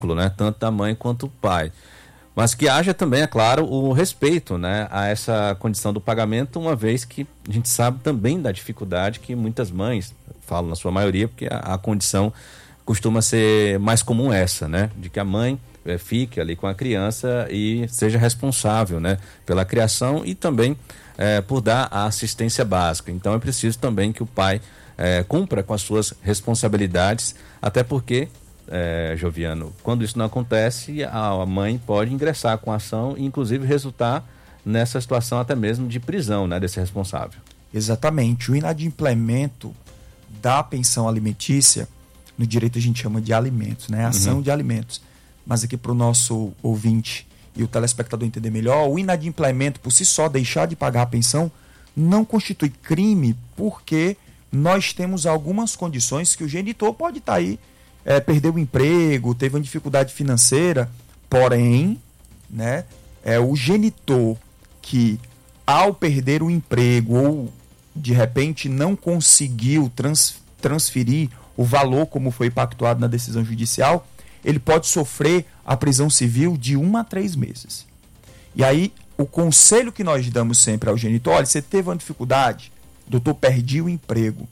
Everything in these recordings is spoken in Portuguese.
né, tanto da mãe quanto do pai. Mas que haja também, é claro, o respeito, né, a essa condição do pagamento, uma vez que a gente sabe também da dificuldade que muitas mães, falo na sua maioria, porque a condição costuma ser mais comum essa, né, de que a mãe fique ali com a criança e seja responsável, né, pela criação e também por dar a assistência básica. Então é preciso também que o pai cumpra com as suas responsabilidades, até porque Joviano, quando isso não acontece, a mãe pode ingressar com a ação e inclusive resultar nessa situação até mesmo de prisão, né, desse responsável. Exatamente, o inadimplemento da pensão alimentícia, no direito a gente chama de alimentos, né, ação de alimentos, mas aqui para o nosso ouvinte e o telespectador entender melhor, o inadimplemento por si só, deixar de pagar a pensão, não constitui crime, porque nós temos algumas condições que o genitor pode estar aí, perdeu o emprego, teve uma dificuldade financeira, porém, né, o genitor que, ao perder o emprego ou, de repente, não conseguiu transferir o valor como foi pactuado na decisão judicial, ele pode sofrer a prisão civil de 1 a 3 meses. E aí, o conselho que nós damos sempre ao genitor: olha, você teve uma dificuldade, doutor, perdi o emprego,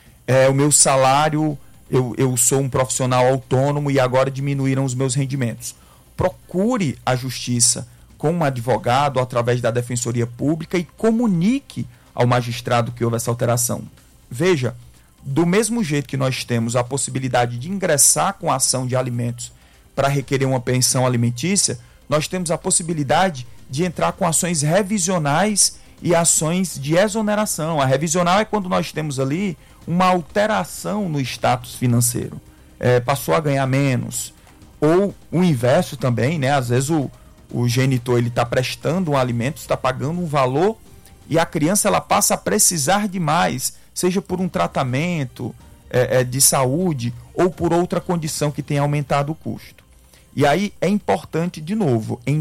o meu salário... Eu sou um profissional autônomo e agora diminuíram os meus rendimentos. Procure a justiça com um advogado através da Defensoria Pública e comunique ao magistrado que houve essa alteração. Veja, do mesmo jeito que nós temos a possibilidade de ingressar com a ação de alimentos para requerer uma pensão alimentícia, nós temos a possibilidade de entrar com ações revisionais e ações de exoneração. A revisional é quando nós temos ali uma alteração no status financeiro, passou a ganhar menos, ou o inverso também, né? Às vezes o genitor está prestando um alimento, está pagando um valor e a criança ela passa a precisar de mais, seja por um tratamento de saúde ou por outra condição que tenha aumentado o custo. E aí é importante, de novo, em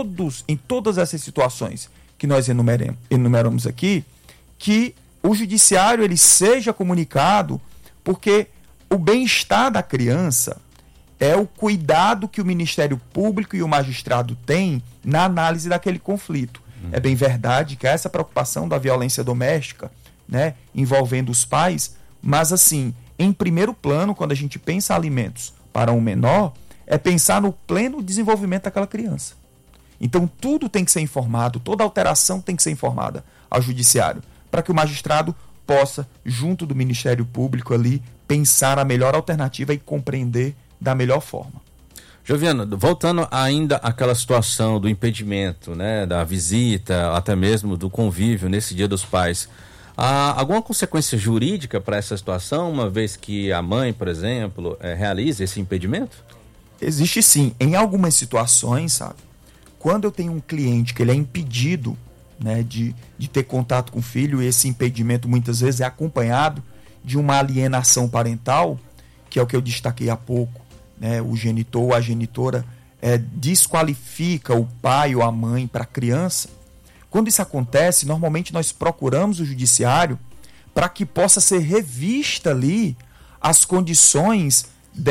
todas essas situações que nós enumeramos aqui, que o judiciário ele seja comunicado, porque o bem-estar da criança é o cuidado que o Ministério Público e o magistrado têm na análise daquele conflito. É bem verdade que há essa preocupação da violência doméstica, né, envolvendo os pais, mas assim, em primeiro plano, quando a gente pensa alimentos para um menor, é pensar no pleno desenvolvimento daquela criança. Então tudo tem que ser informado, toda alteração tem que ser informada ao judiciário, para que o magistrado possa, junto do Ministério Público ali, pensar a melhor alternativa e compreender da melhor forma. Joviano, voltando ainda àquela situação do impedimento, né, da visita, até mesmo do convívio nesse Dia dos Pais, há alguma consequência jurídica para essa situação, uma vez que a mãe, por exemplo, realiza esse impedimento? Existe sim. Em algumas situações, sabe, quando eu tenho um cliente que ele é impedido, né, de ter contato com o filho, e esse impedimento muitas vezes é acompanhado de uma alienação parental, que é o que eu destaquei há pouco, né, o genitor ou a genitora desqualifica o pai ou a mãe para a criança. Quando isso acontece, normalmente nós procuramos o judiciário para que possa ser revista ali as condições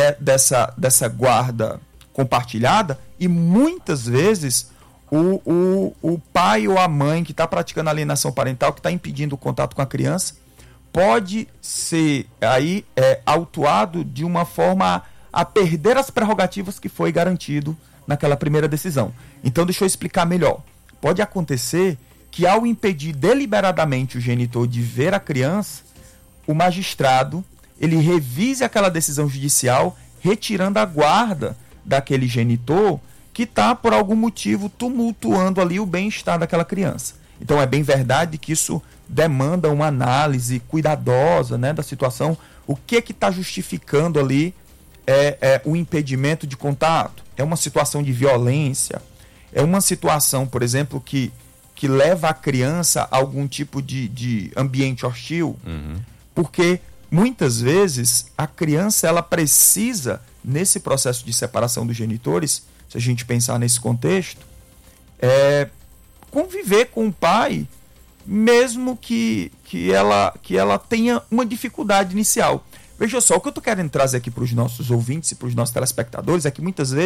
dessa guarda compartilhada, e muitas vezes o pai ou a mãe que está praticando alienação parental, que está impedindo o contato com a criança, pode ser aí autuado de uma forma a perder as prerrogativas que foi garantido naquela primeira decisão. Então, deixa eu explicar melhor. Pode acontecer que, ao impedir deliberadamente o genitor de ver a criança, o magistrado ele revise aquela decisão judicial, retirando a guarda daquele genitor que está, por algum motivo, tumultuando ali o bem-estar daquela criança. Então, é bem verdade que isso demanda uma análise cuidadosa, né, da situação. O que está justificando ali o impedimento de contato? É uma situação de violência? É uma situação, por exemplo, que leva a criança a algum tipo de ambiente hostil? Porque, muitas vezes, a criança ela precisa, nesse processo de separação dos genitores, se a gente pensar nesse contexto, conviver com o pai, mesmo que ela tenha uma dificuldade inicial. Veja só, o que eu estou querendo trazer aqui para os nossos ouvintes e para os nossos telespectadores é que muitas vezes